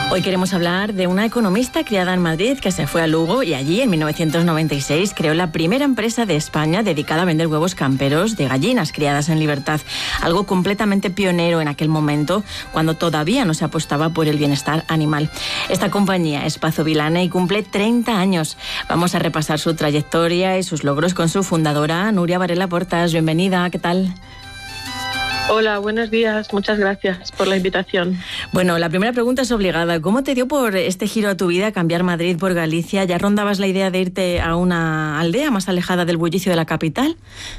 Hoy queremos hablar de una economista criada en Madrid que se fue a Lugo y allí en 1996 creó la primera empresa de España dedicada a vender huevos camperos de gallinas criadas en libertad. Algo completamente pionero en aquel momento, cuando todavía no se apostaba por el bienestar animal. Esta compañía es Pazo Vilane y cumple 30 años. Vamos a repasar su trayectoria y sus logros con su fundadora, Núria Varela Portas. Bienvenida, ¿qué tal? Hola, buenos días. Muchas gracias por la invitación. Bueno, la primera pregunta es obligada. ¿Cómo te dio por este giro a tu vida cambiar Madrid por Galicia? ¿Ya rondabas la idea de irte a una aldea más alejada del bullicio de la capital?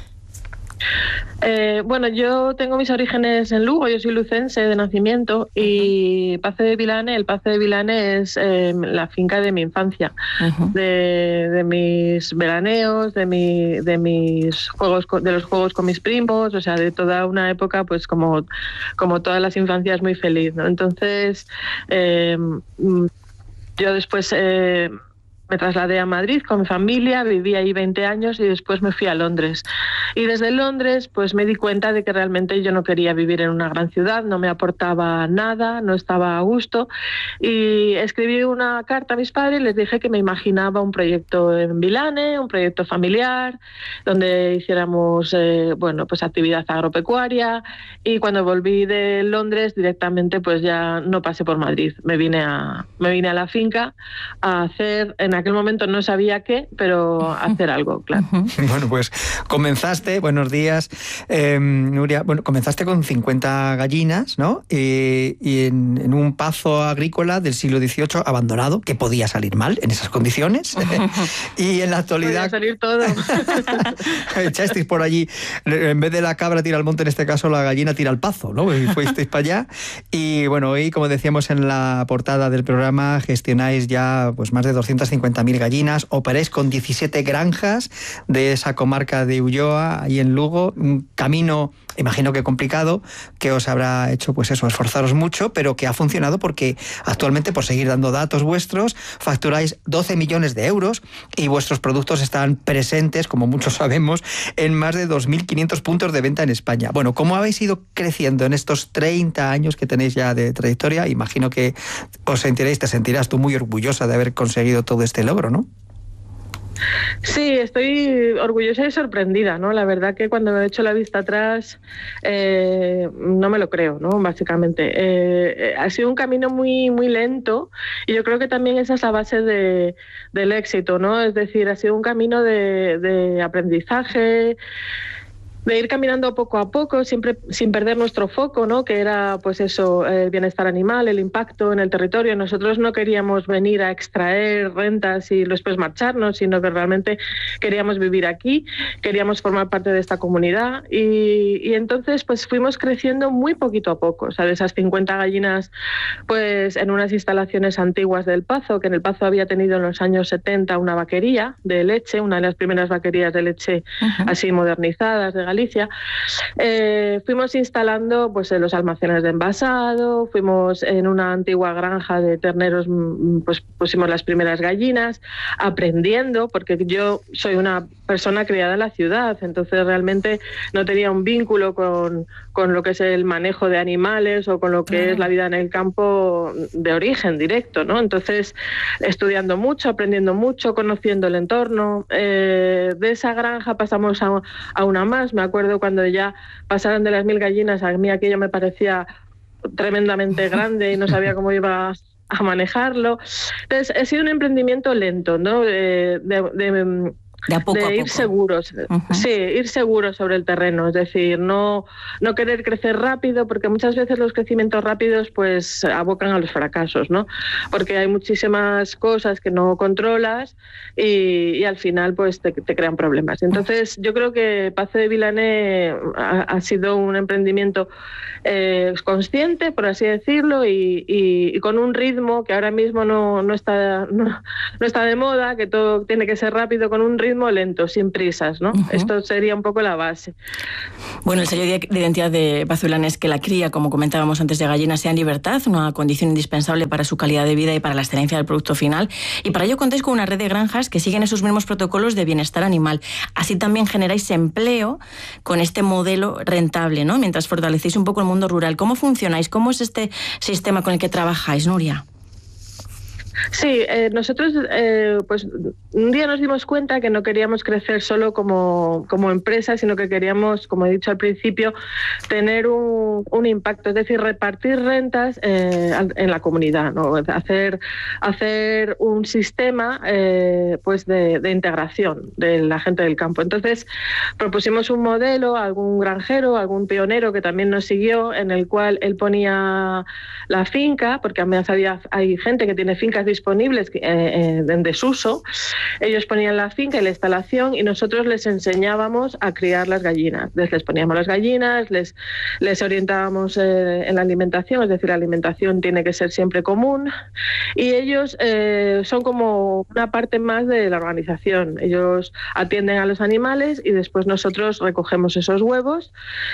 Bueno, yo tengo mis orígenes en Lugo, yo soy lucense de nacimiento y el Pazo de Vilane es la finca de mi infancia, de mis veraneos, de mis juegos, de los juegos con mis primos, o sea, de toda una época, pues como todas las infancias, muy feliz, ¿no? Entonces, yo después me trasladé a Madrid con mi familia, viví ahí 20 años y después me fui a Londres. Y desde Londres pues me di cuenta de que realmente yo no quería vivir en una gran ciudad, no me aportaba nada, no estaba a gusto. Y escribí una carta a mis padres y les dije que me imaginaba un proyecto en Vilane, un proyecto familiar, donde hiciéramos pues actividad agropecuaria. Y cuando volví de Londres directamente pues ya no pasé por Madrid, me vine a la finca a hacer, en aquel momento no sabía qué, pero hacer algo, claro. Bueno, pues comenzaste, buenos días, Núria, bueno, comenzaste con 50 gallinas, ¿no? Y en un pazo agrícola del siglo XVIII abandonado, que podía salir mal en esas condiciones. Y en la actualidad... Podía salir todo. Echasteis por allí, en vez de la cabra tira al monte, en este caso la gallina tira al pazo, ¿no? Y fuisteis para allá. Y bueno, hoy, como decíamos en la portada del programa, gestionáis ya pues más de 250.000 gallinas, operáis con 17 granjas de esa comarca de Ulloa, ahí en Lugo, un camino, imagino que complicado, que os habrá hecho, pues eso, esforzaros mucho, pero que ha funcionado porque actualmente, por seguir dando datos vuestros, facturáis 12 millones de euros y vuestros productos están presentes, como muchos sabemos, en más de 2.500 puntos de venta en España. Bueno, ¿cómo habéis ido creciendo en estos 30 años que tenéis ya de trayectoria? Imagino que te sentirás tú muy orgullosa de haber conseguido todo este logro, ¿no? Sí, estoy orgullosa y sorprendida, ¿no? La verdad que cuando he hecho la vista atrás no me lo creo, ¿no? Básicamente. Ha sido un camino muy, muy lento y yo creo que también esa es la base del éxito, ¿no? Es decir, ha sido un camino de aprendizaje, de ir caminando poco a poco, siempre sin perder nuestro foco, ¿no? Que era, pues eso, el bienestar animal, el impacto en el territorio. Nosotros no queríamos venir a extraer rentas y después marcharnos, sino que realmente queríamos vivir aquí, queríamos formar parte de esta comunidad y entonces pues fuimos creciendo muy poquito a poco. O sea, de esas 50 gallinas, pues en unas instalaciones antiguas del Pazo, que en el Pazo había tenido en los años 70 una vaquería de leche, una de las primeras vaquerías de leche así modernizadas de Galicia. Fuimos instalando pues en los almacenes de envasado, fuimos en una antigua granja de terneros, pues pusimos las primeras gallinas, aprendiendo, porque yo soy una persona criada en la ciudad, entonces realmente no tenía un vínculo con lo que es el manejo de animales o con lo que es la vida en el campo de origen directo, ¿no? Entonces, estudiando mucho, aprendiendo mucho, conociendo el entorno. De esa granja pasamos a una más. Me acuerdo cuando ya pasaron de las 1.000 gallinas, a mí aquello me parecía tremendamente grande y no sabía cómo iba a manejarlo. Entonces, ha sido un emprendimiento lento, ¿no? De a poco a ir poco. Seguros, sí, ir seguros sobre el terreno, es decir, no querer crecer rápido, porque muchas veces los crecimientos rápidos pues abocan a los fracasos, ¿no? Porque hay muchísimas cosas que no controlas y al final pues te crean problemas. Entonces yo creo que Pazo de Vilane ha sido un emprendimiento consciente, por así decirlo, y con un ritmo que ahora mismo no está de moda, que todo tiene que ser rápido, con un ritmo lento, sin prisas, ¿no? Esto sería un poco la base. Bueno, el sello de identidad de Pazo Vilane es que la cría, como comentábamos antes, de gallinas sea en libertad, una condición indispensable para su calidad de vida y para la excelencia del producto final. Y para ello contáis con una red de granjas que siguen esos mismos protocolos de bienestar animal. Así también generáis empleo con este modelo rentable, ¿no? Mientras fortalecéis un poco el mundo rural. ¿Cómo funcionáis? ¿Cómo es este sistema con el que trabajáis, Núria? Sí, nosotros pues un día nos dimos cuenta que no queríamos crecer solo como empresa, sino que queríamos, como he dicho al principio, tener un impacto, es decir, repartir rentas en la comunidad, ¿no? Hacer un sistema pues de integración de la gente del campo. Entonces propusimos un modelo a algún granjero, a algún pionero que también nos siguió, en el cual él ponía la finca, porque además hay gente que tiene fincas disponibles en desuso. Ellos ponían la finca y la instalación y nosotros les enseñábamos a criar las gallinas. Les poníamos las gallinas, les orientábamos en la alimentación, es decir, la alimentación tiene que ser siempre común, y ellos son como una parte más de la organización. Ellos atienden a los animales y después nosotros recogemos esos huevos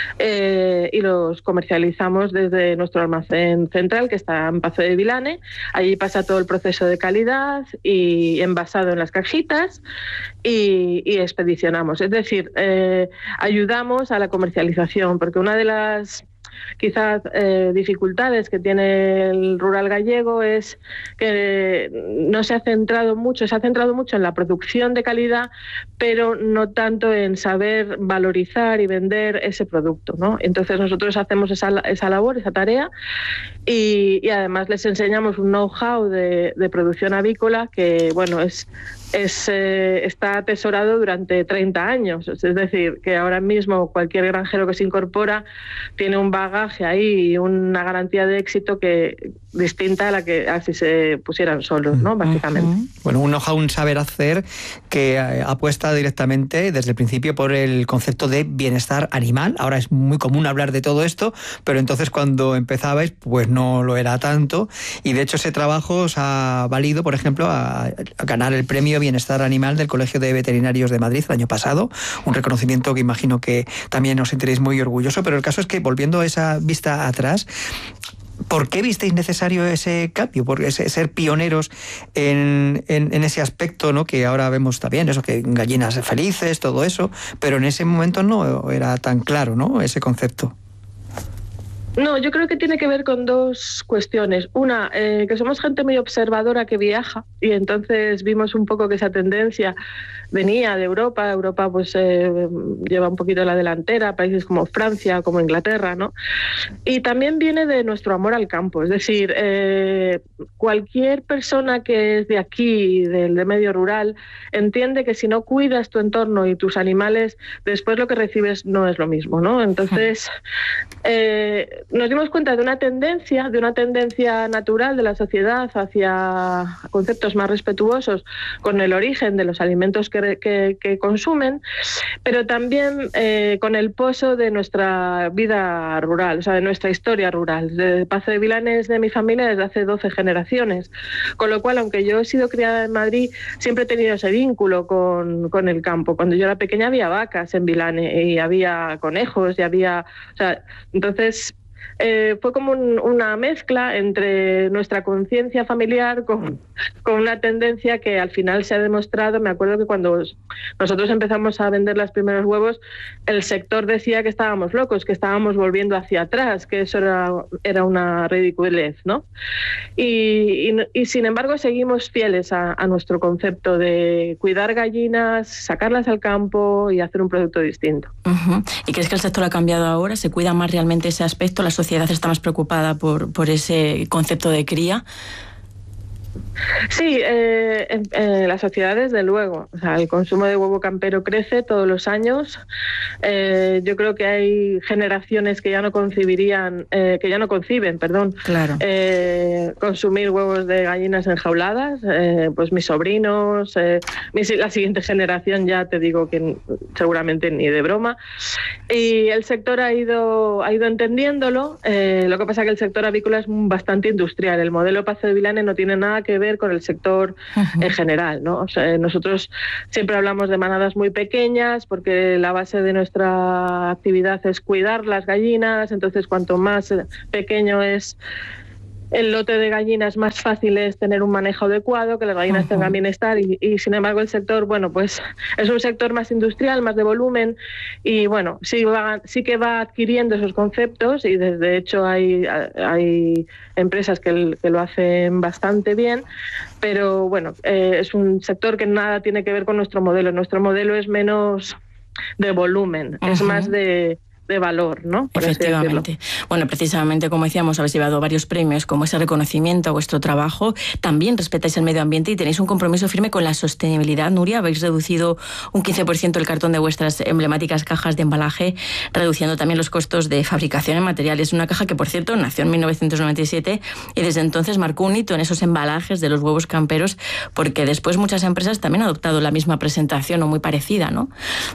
y los comercializamos desde nuestro almacén central, que está en Pazo de Vilane. Allí pasa todo el proceso de calidad y envasado en las cajitas y expedicionamos. Es decir, ayudamos a la comercialización, porque una de las quizás dificultades que tiene el rural gallego es que no se ha centrado mucho en la producción de calidad, pero no tanto en saber valorizar y vender ese producto, ¿no? Entonces nosotros hacemos esa labor, esa tarea, y además les enseñamos un know-how de producción avícola que, bueno, está atesorado durante 30 años. Es decir, que ahora mismo cualquier granjero que se incorpora tiene un bagaje ahí y una garantía de éxito que distinta a la que si se pusieran solos, ¿no? Básicamente. Bueno, un know-how, un saber hacer que apuesta directamente desde el principio por el concepto de bienestar animal. Ahora es muy común hablar de todo esto, pero entonces cuando empezabais pues no lo era tanto, y de hecho ese trabajo os ha valido, por ejemplo, a ganar el premio Bienestar Animal del Colegio de Veterinarios de Madrid el año pasado, un reconocimiento que imagino que también os sentiréis muy orgulloso. Pero el caso es que, volviendo a esa vista atrás, ¿por qué visteis necesario ese cambio? Porque ser pioneros en ese aspecto, ¿no? Que ahora vemos también, eso, que gallinas felices, todo eso, pero en ese momento no era tan claro, ¿no? Ese concepto. No, yo creo que tiene que ver con dos cuestiones. Una, que somos gente muy observadora que viaja, y entonces vimos un poco que esa tendencia venía de Europa. Europa pues lleva un poquito la delantera, países como Francia, como Inglaterra, ¿no? Y también viene de nuestro amor al campo. Es decir, cualquier persona que es de aquí, del medio rural, entiende que si no cuidas tu entorno y tus animales, después lo que recibes no es lo mismo, ¿no? Entonces nos dimos cuenta de una tendencia natural de la sociedad hacia conceptos más respetuosos con el origen de los alimentos que consumen, pero también con el pozo de nuestra vida rural, o sea, de nuestra historia rural. De Pazo de Vilane es de mi familia desde hace 12 generaciones, con lo cual, aunque yo he sido criada en Madrid, siempre he tenido ese vínculo con el campo. Cuando yo era pequeña había vacas en Vilane y había conejos y había... O sea, entonces... fue como una mezcla entre nuestra conciencia familiar con una tendencia que al final se ha demostrado. Me acuerdo que cuando nosotros empezamos a vender los primeros huevos, el sector decía que estábamos locos, que estábamos volviendo hacia atrás, que eso era una ridiculez, ¿no? Y sin embargo seguimos fieles a nuestro concepto de cuidar gallinas, sacarlas al campo y hacer un producto distinto. ¿Y crees que el sector ha cambiado ahora? ¿Se cuida más realmente ese aspecto? ¿La sociedad está más preocupada por ese concepto de cría? Sí, la sociedad desde luego. O sea, el consumo de huevo campero crece todos los años. Yo creo que hay generaciones que ya no conciben, claro, consumir huevos de gallinas enjauladas. Pues mis sobrinos, la siguiente generación ya te digo que seguramente ni de broma. Y el sector ha ido entendiéndolo. Lo que pasa es que el sector avícola es bastante industrial. El modelo Pazo de Vilane no tiene nada que ver con el sector en general, ¿no? O sea, nosotros siempre hablamos de manadas muy pequeñas porque la base de nuestra actividad es cuidar las gallinas. Entonces, cuanto más pequeño es el lote de gallinas más fácil es tener un manejo adecuado, que las gallinas tengan bienestar y sin embargo el sector, bueno, pues es un sector más industrial, más de volumen y bueno, sí que va adquiriendo esos conceptos y de hecho hay empresas que lo hacen bastante bien, pero bueno, es un sector que nada tiene que ver con nuestro modelo. Nuestro modelo es menos de volumen, es más de valor, ¿no? Por efectivamente. Bueno, precisamente, como decíamos, habéis llevado varios premios como ese reconocimiento a vuestro trabajo. También respetáis el medio ambiente y tenéis un compromiso firme con la sostenibilidad. Nuria, habéis reducido un 15% el cartón de vuestras emblemáticas cajas de embalaje, reduciendo también los costos de fabricación en materiales. Una caja que, por cierto, nació en 1997 y desde entonces marcó un hito en esos embalajes de los huevos camperos, porque después muchas empresas también han adoptado la misma presentación o muy parecida, ¿no?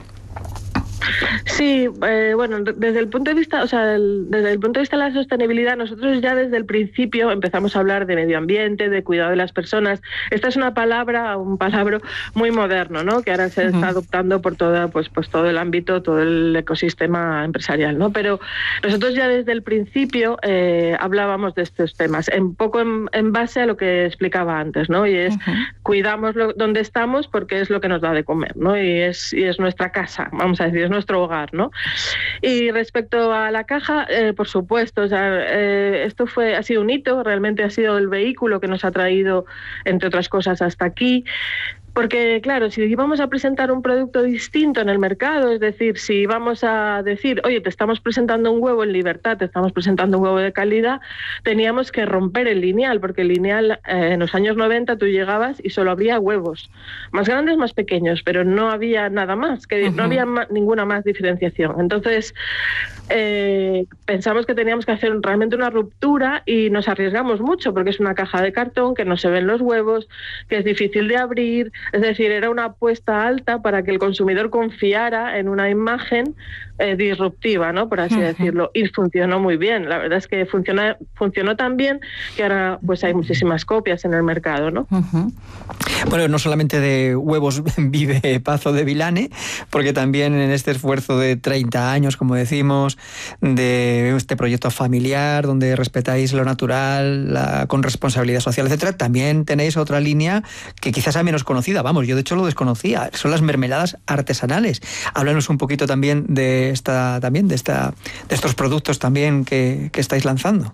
Sí, bueno, desde el punto de vista, desde el punto de vista de la sostenibilidad, nosotros ya desde el principio empezamos a hablar de medio ambiente, de cuidado de las personas. Esta es un palabra muy moderno, ¿no? Que ahora se está adoptando por todo el ámbito, todo el ecosistema empresarial, ¿no? Pero nosotros ya desde el principio hablábamos de estos temas, un poco en base a lo que explicaba antes, ¿no? Y es cuidamos donde estamos porque es lo que nos da de comer, ¿no? Y es nuestra casa, vamos a decir, es nuestro hogar, ¿no? Y respecto a la caja, por supuesto, esto ha sido un hito, realmente ha sido el vehículo que nos ha traído, entre otras cosas, hasta aquí. Porque, claro, si íbamos a presentar un producto distinto en el mercado, es decir, si vamos a decir, oye, te estamos presentando un huevo en libertad, te estamos presentando un huevo de calidad, teníamos que romper el lineal, porque el lineal en los años 90 tú llegabas y solo había huevos, más grandes, más pequeños, pero no había nada más, no había ninguna más diferenciación. Entonces, pensamos que teníamos que hacer realmente una ruptura y nos arriesgamos mucho, porque es una caja de cartón, que no se ven los huevos, que es difícil de abrir. Es decir, era una apuesta alta para que el consumidor confiara en una imagen disruptiva, ¿no? Por así decirlo, y funcionó muy bien. La verdad es que funcionó tan bien que ahora pues hay muchísimas copias en el mercado, ¿no? Bueno, no solamente de huevos vive Pazo de Vilane, porque también en este esfuerzo de 30 años, como decimos, de este proyecto familiar donde respetáis lo natural, con responsabilidad social, etcétera, también tenéis otra línea que quizás sea menos conocida. Vamos, yo de hecho lo desconocía. Son las mermeladas artesanales. Háblanos un poquito también de estos productos también que estáis lanzando.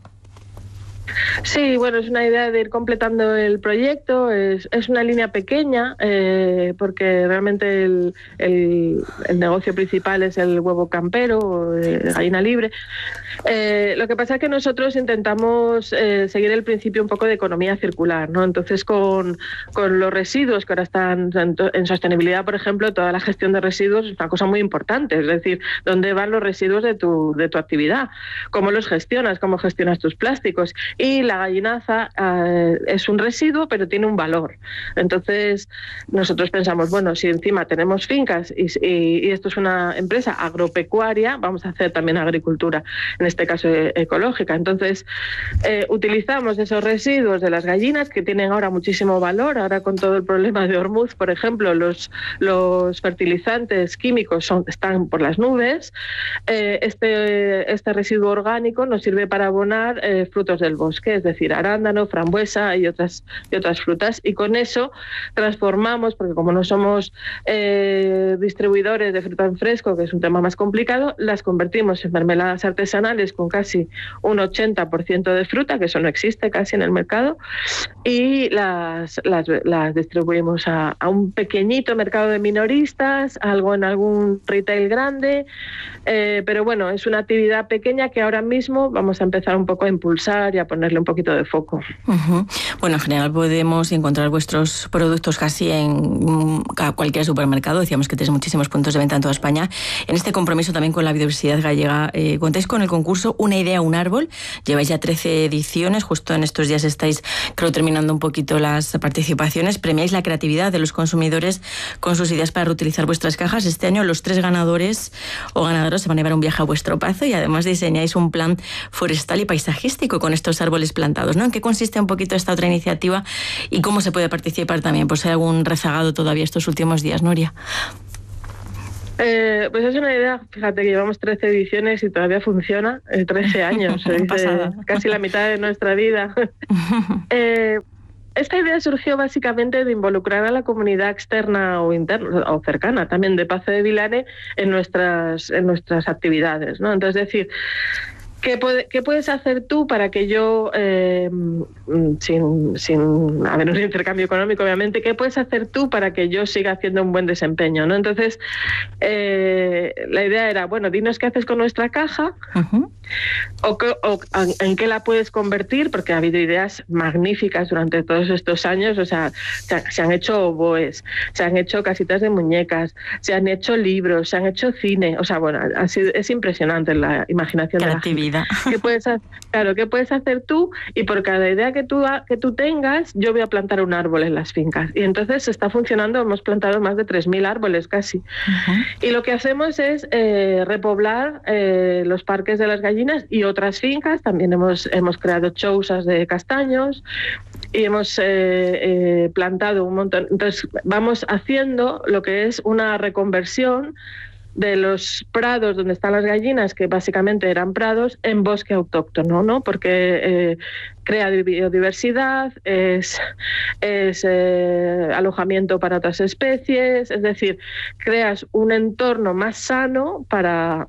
Sí, bueno, es una idea de ir completando el proyecto. Es una línea pequeña porque realmente el negocio principal es el huevo campero, gallina libre. Lo que pasa es que nosotros intentamos seguir el principio un poco de economía circular, ¿no? Entonces, con los residuos que ahora están en sostenibilidad, por ejemplo, toda la gestión de residuos es una cosa muy importante. Es decir, ¿dónde van los residuos de tu actividad? ¿Cómo los gestionas? ¿Cómo gestionas tus plásticos? Y la gallinaza es un residuo, pero tiene un valor. Entonces, nosotros pensamos, bueno, si encima tenemos fincas y esto es una empresa agropecuaria, vamos a hacer también agricultura, en este caso ecológica. Entonces, utilizamos esos residuos de las gallinas que tienen ahora muchísimo valor. Ahora, con todo el problema de Hormuz, por ejemplo, los fertilizantes químicos están por las nubes. Este residuo orgánico nos sirve para abonar frutos del bosque, es decir, arándano, frambuesa y otras frutas, y con eso transformamos, porque como no somos distribuidores de fruta en fresco, que es un tema más complicado, las convertimos en mermeladas artesanales con casi un 80% de fruta, que eso no existe casi en el mercado, y las distribuimos a un pequeñito mercado de minoristas, algo en algún retail grande, pero bueno, es una actividad pequeña que ahora mismo vamos a empezar un poco a impulsar y a ponerle un poquito de foco. Bueno, en general podemos encontrar vuestros productos casi en cualquier supermercado. Decíamos que tenéis muchísimos puntos de venta en toda España. En este compromiso también con la biodiversidad gallega, contáis con el concurso Una idea, un árbol. Lleváis ya 13 ediciones, justo en estos días estáis, creo, terminando un poquito las participaciones. Premiáis la creatividad de los consumidores con sus ideas para reutilizar vuestras cajas. Este año los 3 ganadores o ganadoras se van a llevar un viaje a vuestro Pazo y además diseñáis un plan forestal y paisajístico con estos árboles plantados, ¿no? ¿En qué consiste un poquito esta otra iniciativa y cómo se puede participar también? Pues hay algún rezagado todavía estos últimos días, Nuria. Pues es una idea, fíjate que llevamos 13 ediciones y todavía funciona, 13 años, casi la mitad de nuestra vida. Esta idea surgió básicamente de involucrar a la comunidad externa o interna o cercana también de Pazo de Vilane en nuestras actividades, ¿no? Entonces, es decir, ¿qué puedes hacer tú para que yo, sin haber un intercambio económico, obviamente, qué puedes hacer tú para que yo siga haciendo un buen desempeño, ¿no? Entonces, la idea era, bueno, dinos qué haces con nuestra caja, o en qué la puedes convertir, porque ha habido ideas magníficas durante todos estos años, o sea, se han hecho oboes, se han hecho casitas de muñecas, se han hecho libros, se han hecho cine, o sea, bueno, es impresionante la imaginación de la gente. ¿Qué puedes hacer tú? Y por cada idea que tú tengas, yo voy a plantar un árbol en las fincas. Y entonces está funcionando, hemos plantado más de 3.000 árboles casi. Y lo que hacemos es repoblar los parques de las gallinas y otras fincas. También hemos creado chousas de castaños y hemos plantado un montón. Entonces vamos haciendo lo que es una reconversión de los prados donde están las gallinas, que básicamente eran prados, en bosque autóctono, ¿no? Porque crea biodiversidad, es alojamiento para otras especies, es decir, creas un entorno más sano para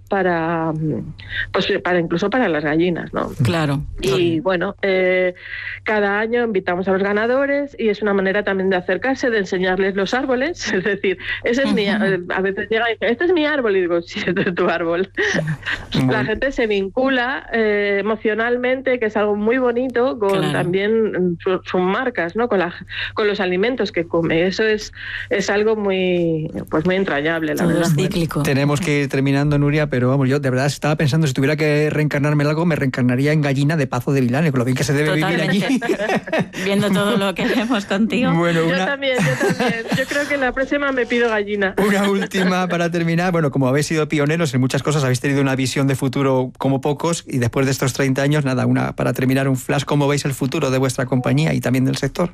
incluso para las gallinas, ¿no? Claro. Y bueno, cada año invitamos a los ganadores y es una manera también de acercarse, de enseñarles los árboles, es decir, ese es mi, a veces llega y dice, este es mi árbol, y digo, sí, este es tu árbol. La gente se vincula emocionalmente, que es algo muy bonito, con también sus marcas, ¿no? Con los alimentos que come. Eso es algo muy entrañable, la verdad. Es cíclico. Tenemos que ir terminando, Nuria, pero vamos, yo de verdad estaba pensando, si tuviera que reencarnarme en algo, me reencarnaría en gallina de Pazo de Vilane, con lo bien que se debe vivir allí. Viendo todo lo que hacemos contigo. Bueno, yo también. Yo creo que la próxima me pido gallina. Una última para terminar. Bueno, como habéis sido pioneros en muchas cosas, habéis tenido una visión de futuro como pocos, y después de estos 30 años, nada, para terminar, un flash, ¿cómo veis el futuro de vuestra compañía y también del sector?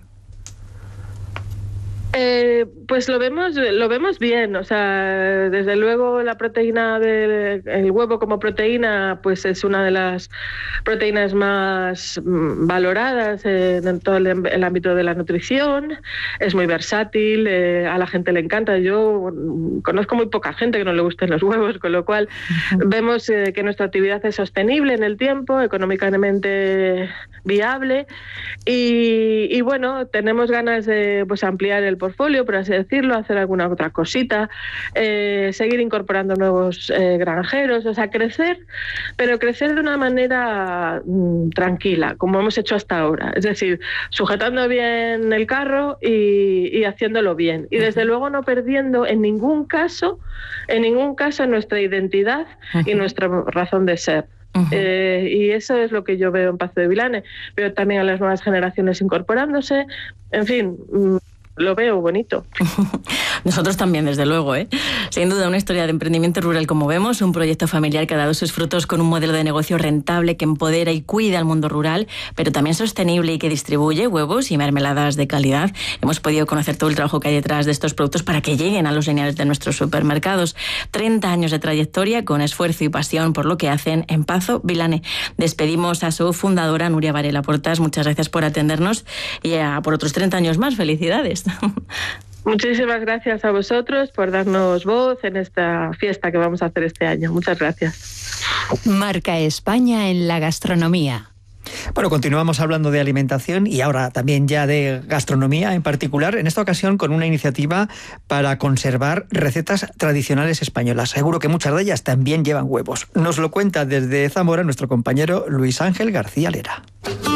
Pues lo vemos bien, o sea, desde luego la proteína el huevo como proteína, pues es una de las proteínas más valoradas en todo el ámbito de la nutrición, es muy versátil, a la gente le encanta. Yo conozco muy poca gente que no le gusten los huevos, con lo cual vemos que nuestra actividad es sostenible en el tiempo, económicamente viable, y bueno, tenemos ganas de ampliar el portfolio, por así decirlo, hacer alguna otra cosita, seguir incorporando nuevos granjeros, o sea, crecer, pero crecer de una manera tranquila, como hemos hecho hasta ahora, es decir, sujetando bien el carro y haciéndolo bien, y desde luego no perdiendo en ningún caso nuestra identidad y nuestra razón de ser. Y eso es lo que yo veo en Pazo de Vilane. Veo también a las nuevas generaciones incorporándose, en fin, lo veo bonito. Nosotros también, desde luego, ¿eh? Sin duda, una historia de emprendimiento rural, como vemos, un proyecto familiar que ha dado sus frutos con un modelo de negocio rentable que empodera y cuida al mundo rural, pero también sostenible y que distribuye huevos y mermeladas de calidad. Hemos podido conocer todo el trabajo que hay detrás de estos productos para que lleguen a los lineales de nuestros supermercados. 30 años de trayectoria con esfuerzo y pasión por lo que hacen en Pazo Vilane. Despedimos a su fundadora, Nuria Varela Portas. Muchas gracias por atendernos y por otros 30 años más. Felicidades. Muchísimas gracias a vosotros por darnos voz en esta fiesta que vamos a hacer este año. Muchas gracias. Marca España en la gastronomía. Bueno, continuamos hablando de alimentación y ahora también ya de gastronomía en particular, en esta ocasión con una iniciativa para conservar recetas tradicionales españolas. Seguro que muchas de ellas también llevan huevos. Nos lo cuenta desde Zamora nuestro compañero Luis Ángel García Lera.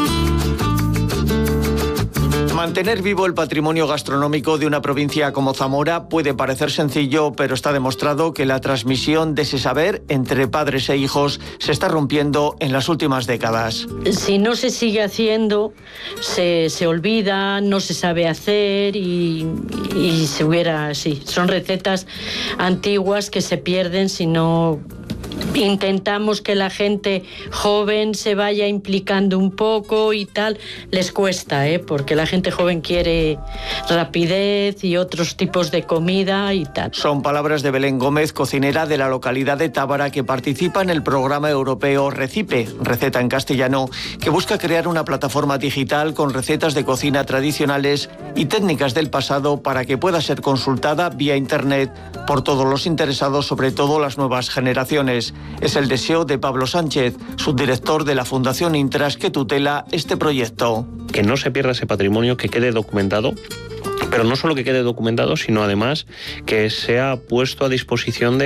Mantener vivo el patrimonio gastronómico de una provincia como Zamora puede parecer sencillo, pero está demostrado que la transmisión de ese saber entre padres e hijos se está rompiendo en las últimas décadas. Si no se sigue haciendo, se olvida, no se sabe hacer y son recetas antiguas que se pierden si no intentamos que la gente joven se vaya implicando un poco y tal. Les cuesta, porque la gente joven quiere rapidez y otros tipos de comida y tal. Son palabras de Belén Gómez, cocinera de la localidad de Tábara, que participa en el programa europeo Recipe, receta en castellano, que busca crear una plataforma digital con recetas de cocina tradicionales y técnicas del pasado para que pueda ser consultada vía internet por todos los interesados, sobre todo las nuevas generaciones. Es el deseo de Pablo Sánchez, subdirector de la Fundación Intras, que tutela este proyecto. Que no se pierda ese patrimonio, que quede documentado, pero no solo que quede documentado, sino además que sea puesto a disposición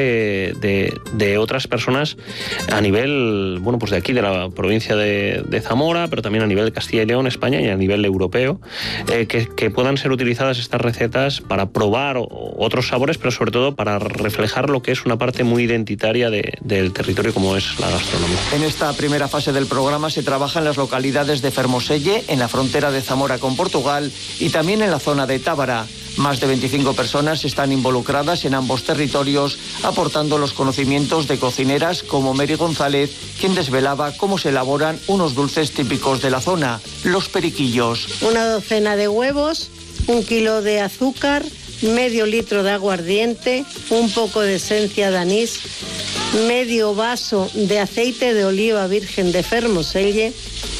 de otras personas a nivel, bueno, pues de aquí, de la provincia de Zamora, pero también a nivel de Castilla y León, España, y a nivel europeo, que puedan ser utilizadas estas recetas para probar otros sabores, pero sobre todo para reflejar lo que es una parte muy identitaria del territorio, como es la gastronomía. En esta primera fase del programa se trabaja en las localidades de Fermoselle, en la frontera de Zamora con Portugal, y también en la zona de Tábara. Más de 25 personas están involucradas en ambos territorios, aportando los conocimientos de cocineras como Mary González, quien desvelaba cómo se elaboran unos dulces típicos de la zona, los periquillos. Una docena de huevos, 1 kilo de azúcar, medio litro de aguardiente, un poco de esencia de anís, medio vaso de aceite de oliva virgen de Fermoselle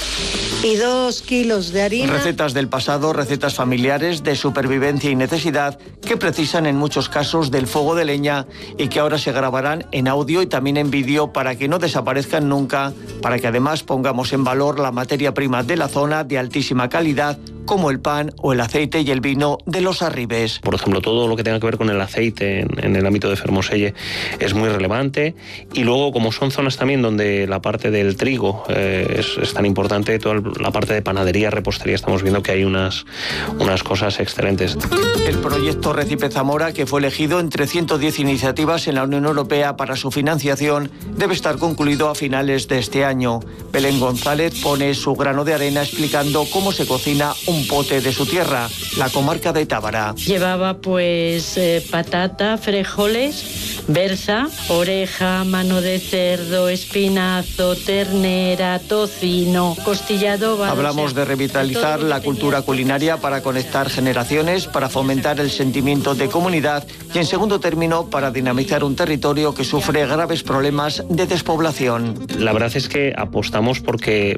y 2 kilos de harina. Recetas del pasado, recetas familiares de supervivencia y necesidad que precisan en muchos casos del fuego de leña y que ahora se grabarán en audio y también en vídeo para que no desaparezcan nunca, para que además pongamos en valor la materia prima de la zona de altísima calidad, como el pan o el aceite y el vino de los Arribes. Por ejemplo, todo lo que tenga que ver con el aceite en el ámbito de Fermoselle es muy relevante, y luego, como son zonas también donde la parte del trigo es tan importante, toda la parte de panadería, repostería, estamos viendo que hay unas cosas excelentes. El proyecto Recipe Zamora, que fue elegido entre 110 iniciativas en la Unión Europea para su financiación, debe estar concluido a finales de este año. Belén González pone su grano de arena explicando cómo se cocina un pote de su tierra, la comarca de Tábara. Llevaba pues patata, frijoles, berza, oreja, mano de cerdo, espinazo, ternera, tocino, costillado. Hablamos de revitalizar la cultura culinaria para conectar generaciones, para fomentar el sentimiento de comunidad y, en segundo término, para dinamizar un territorio que sufre graves problemas de despoblación. La verdad es que apostamos porque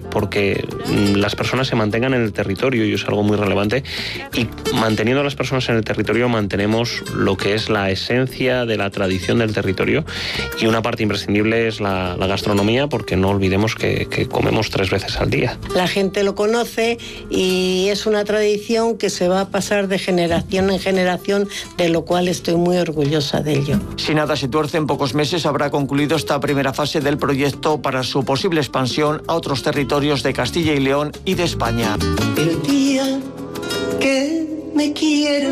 las personas se mantengan en el territorio, y es algo muy relevante, y manteniendo a las personas en el territorio mantenemos lo que es la esencia de la tradición del territorio, y una parte imprescindible es la gastronomía, porque no olvidemos que comemos 3 veces al día. La gente lo conoce y es una tradición que se va a pasar de generación en generación, de lo cual estoy muy orgullosa de ello. Si nada se tuerce, en pocos meses habrá concluido esta primera fase del proyecto para su posible expansión a otros territorios de Castilla y León y de España. El día que me quiera,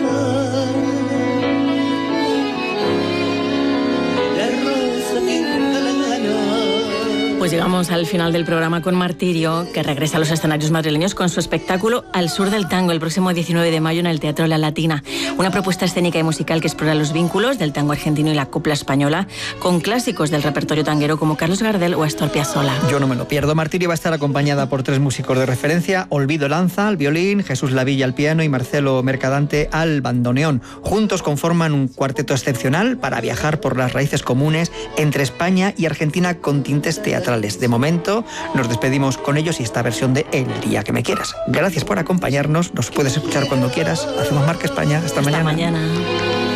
la rosa pinta la gana. Pues llegamos al final del programa con Martirio, que regresa a los escenarios madrileños con su espectáculo Al Sur del Tango, el próximo 19 de mayo en el Teatro La Latina. Una propuesta escénica y musical que explora los vínculos del tango argentino y la copla española, con clásicos del repertorio tanguero como Carlos Gardel o Astor Piazzolla. Yo no me lo pierdo. Martirio va a estar acompañada por 3 músicos de referencia: Olvido Lanza al violín, Jesús Lavilla al piano y Marcelo Mercadante al bandoneón. Juntos conforman un cuarteto excepcional para viajar por las raíces comunes entre España y Argentina con tintes teatrales. De momento nos despedimos con ellos y esta versión de El día que me quieras. Gracias por acompañarnos. Nos puedes escuchar cuando quieras. Hacemos Marca España. Hasta mañana.